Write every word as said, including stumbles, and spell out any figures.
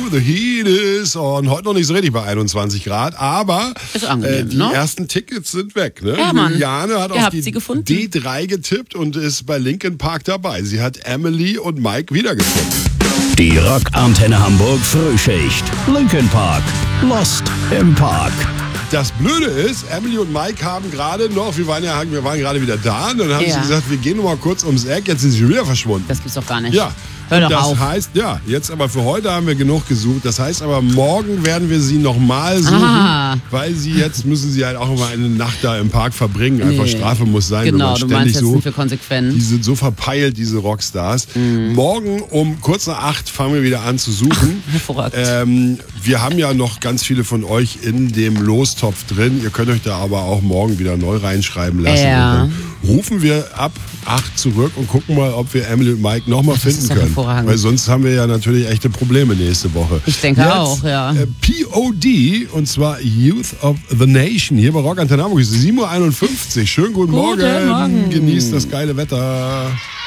the heat is on. Heute noch nicht so richtig bei einundzwanzig Grad, aber ist angenehm, äh, die ne? ersten Tickets sind weg. Ne? Ja, Mann. Juliane hat Ihr auf habt die sie gefunden. D drei getippt und ist bei Linkin Park dabei. Sie hat Emily und Mike wiedergefunden. Die Rockantenne Hamburg Frühschicht. Linkin Park. Lost im Park. Das Blöde ist, Emily und Mike haben gerade noch, wir waren ja wir waren gerade wieder da und dann haben Ja. sie gesagt, wir gehen noch mal kurz ums Eck, jetzt sind sie schon wieder verschwunden. Das gibt's doch gar nicht. Ja. Hör doch das auf. heißt, ja, jetzt aber für heute haben wir genug gesucht. Das heißt aber, morgen werden wir sie nochmal suchen, Ah. weil sie jetzt müssen sie halt auch noch mal eine Nacht da im Park verbringen. Einfach Nee. Strafe muss sein, wenn Genau, man du ständig meinst jetzt so. sind wir konsequent. Die sind so verpeilt, diese Rockstars. Mhm. Morgen um kurz nach acht fangen wir wieder an zu suchen. Hervorragend. Ähm, wir haben ja noch ganz viele von euch in dem Lostopf drin. Ihr könnt euch da aber auch morgen wieder neu reinschreiben lassen. Ja. Und dann rufen wir ab acht zurück und gucken mal, ob wir Emily und Mike nochmal Das finden ist ja können. hervorragend. Weil sonst haben wir ja natürlich echte Probleme nächste Woche. Ich denke Jetzt, auch, ja. Äh, P O D und zwar Youth of the Nation hier bei Rock Antenne Hamburg. sieben Uhr einundfünfzig. Schönen guten, Guten Morgen. Morgen. Genießt das geile Wetter.